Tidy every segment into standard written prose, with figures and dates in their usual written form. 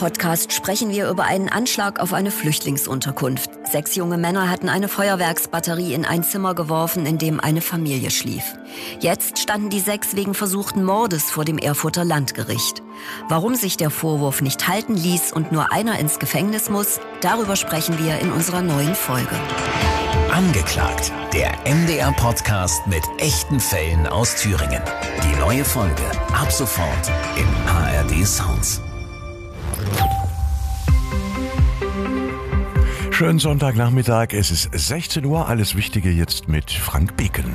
MDR-Podcast sprechen wir über einen Anschlag auf eine Flüchtlingsunterkunft. 6 junge Männer hatten eine Feuerwerksbatterie in ein Zimmer geworfen, in dem eine Familie schlief. Jetzt standen die 6 wegen versuchten Mordes vor dem Erfurter Landgericht. Warum sich der Vorwurf nicht halten ließ und nur einer ins Gefängnis muss, darüber sprechen wir in unserer neuen Folge. Angeklagt, der MDR-Podcast mit echten Fällen aus Thüringen. Die neue Folge ab sofort im ARD Sounds. Schönen Sonntagnachmittag, es ist 16 Uhr, alles Wichtige jetzt mit Frank Beken.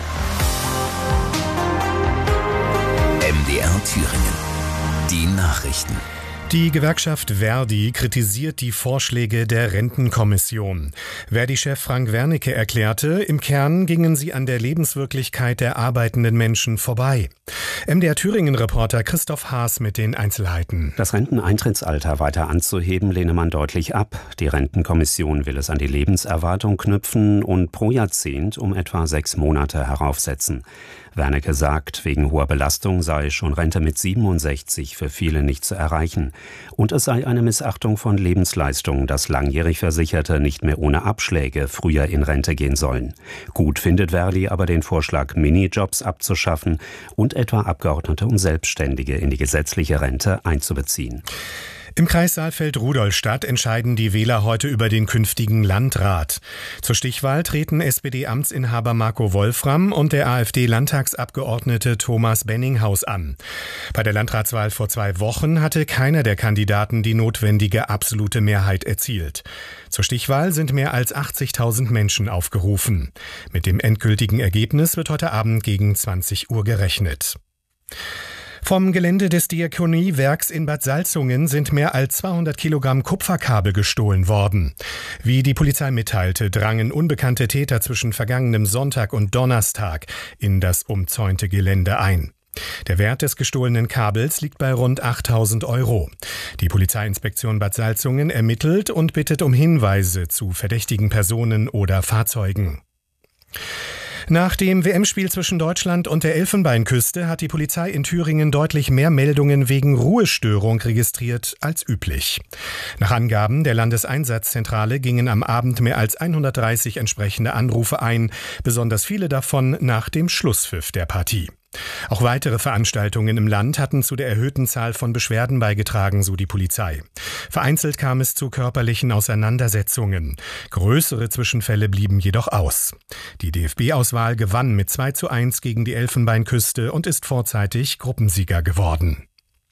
MDR Thüringen, die Nachrichten. Die Gewerkschaft ver.di kritisiert die Vorschläge der Rentenkommission. ver.di-Chef Frank Wernicke erklärte, im Kern gingen sie an der Lebenswirklichkeit der arbeitenden Menschen vorbei. MDR Thüringen-Reporter Christoph Haas mit den Einzelheiten. Das Renteneintrittsalter weiter anzuheben, lehne man deutlich ab. Die Rentenkommission will es an die Lebenserwartung knüpfen und pro Jahrzehnt um etwa 6 Monate heraufsetzen. Wernicke sagt, wegen hoher Belastung sei schon Rente mit 67 für viele nicht zu erreichen. Und es sei eine Missachtung von Lebensleistungen, dass langjährig Versicherte nicht mehr ohne Abschläge früher in Rente gehen sollen. Gut findet ver.di aber den Vorschlag, Minijobs abzuschaffen und etwa Abgeordnete und Selbstständige in die gesetzliche Rente einzubeziehen. Im Kreis Saalfeld-Rudolstadt entscheiden die Wähler heute über den künftigen Landrat. Zur Stichwahl treten SPD-Amtsinhaber Marco Wolfram und der AfD-Landtagsabgeordnete Thomas Benninghaus an. Bei der Landratswahl vor 2 Wochen hatte keiner der Kandidaten die notwendige absolute Mehrheit erzielt. Zur Stichwahl sind mehr als 80.000 Menschen aufgerufen. Mit dem endgültigen Ergebnis wird heute Abend gegen 20 Uhr gerechnet. Vom Gelände des Diakoniewerks in Bad Salzungen sind mehr als 200 Kilogramm Kupferkabel gestohlen worden. Wie die Polizei mitteilte, drangen unbekannte Täter zwischen vergangenem Sonntag und Donnerstag in das umzäunte Gelände ein. Der Wert des gestohlenen Kabels liegt bei rund 8.000 €. Die Polizeiinspektion Bad Salzungen ermittelt und bittet um Hinweise zu verdächtigen Personen oder Fahrzeugen. Nach dem WM-Spiel zwischen Deutschland und der Elfenbeinküste hat die Polizei in Thüringen deutlich mehr Meldungen wegen Ruhestörung registriert als üblich. Nach Angaben der Landeseinsatzzentrale gingen am Abend mehr als 130 entsprechende Anrufe ein, besonders viele davon nach dem Schlusspfiff der Partie. Auch weitere Veranstaltungen im Land hatten zu der erhöhten Zahl von Beschwerden beigetragen, so die Polizei. Vereinzelt kam es zu körperlichen Auseinandersetzungen. Größere Zwischenfälle blieben jedoch aus. Die DFB-Auswahl gewann mit 2:1 gegen die Elfenbeinküste und ist vorzeitig Gruppensieger geworden.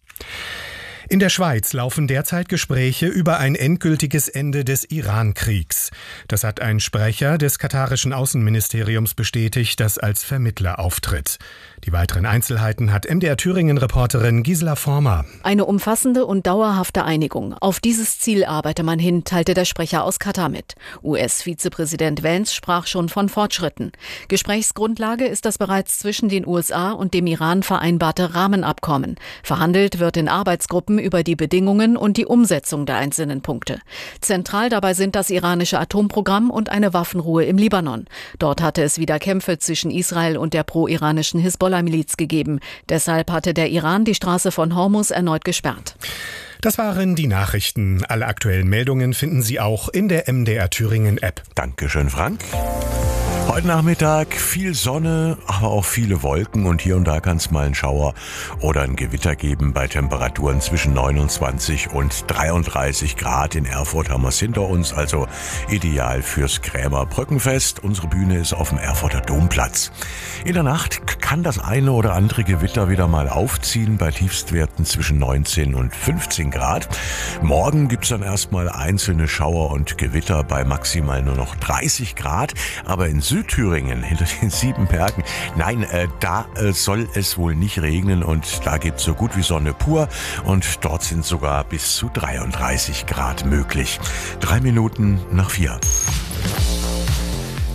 In der Schweiz laufen derzeit Gespräche über ein endgültiges Ende des Iran-Kriegs. Das hat ein Sprecher des katarischen Außenministeriums bestätigt, das als Vermittler auftritt. Die weiteren Einzelheiten hat MDR Thüringen-Reporterin Gisela Former. Eine umfassende und dauerhafte Einigung. Auf dieses Ziel arbeite man hin, teilte der Sprecher aus Katar mit. US-Vizepräsident Vance sprach schon von Fortschritten. Gesprächsgrundlage ist das bereits zwischen den USA und dem Iran vereinbarte Rahmenabkommen. Verhandelt wird in Arbeitsgruppen über die Bedingungen und die Umsetzung der einzelnen Punkte. Zentral dabei sind das iranische Atomprogramm und eine Waffenruhe im Libanon. Dort hatte es wieder Kämpfe zwischen Israel und der pro-iranischen Hisbollah-Miliz gegeben. Deshalb hatte der Iran die Straße von Hormuz erneut gesperrt. Das waren die Nachrichten. Alle aktuellen Meldungen finden Sie auch in der MDR Thüringen App. Dankeschön, Frank. Heute Nachmittag viel Sonne, aber auch viele Wolken und hier und da kann es mal einen Schauer oder ein Gewitter geben bei Temperaturen zwischen 29 und 33 Grad. In Erfurt haben wir es hinter uns, also ideal fürs Krämer-Brückenfest. Unsere Bühne ist auf dem Erfurter Domplatz. In der Nacht kann das eine oder andere Gewitter wieder mal aufziehen bei Tiefstwerten zwischen 19 und 15 Grad. Morgen gibt es dann erstmal einzelne Schauer und Gewitter bei maximal nur noch 30 Grad, aber in Südthüringen, hinter den 7 Bergen, nein, da soll es wohl nicht regnen und da gibt's so gut wie Sonne pur und dort sind sogar bis zu 33 Grad möglich. 3 Minuten nach 4.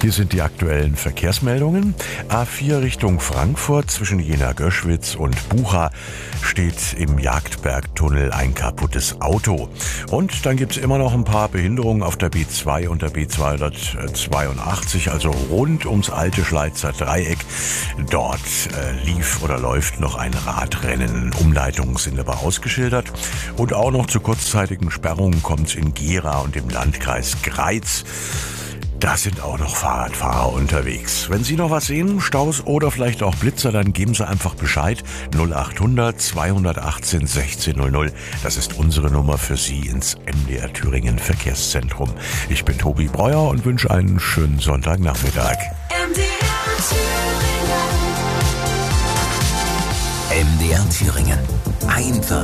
Hier sind die aktuellen Verkehrsmeldungen. A4 Richtung Frankfurt zwischen Jena-Göschwitz und Bucha steht im Jagdbergtunnel ein kaputtes Auto. Und dann gibt's immer noch ein paar Behinderungen auf der B2 und der B282, also rund ums alte Schleizer Dreieck. Dort lief oder läuft noch ein Radrennen. Umleitungen sind aber ausgeschildert. Und auch noch zu kurzzeitigen Sperrungen kommt's in Gera und im Landkreis Greiz. Da sind auch noch Fahrradfahrer unterwegs. Wenn Sie noch was sehen, Staus oder vielleicht auch Blitzer, dann geben Sie einfach Bescheid. 0800 218 1600. Das ist unsere Nummer für Sie ins MDR Thüringen Verkehrszentrum. Ich bin Tobi Breuer und wünsche einen schönen Sonntagnachmittag. MDR Thüringen. Einfach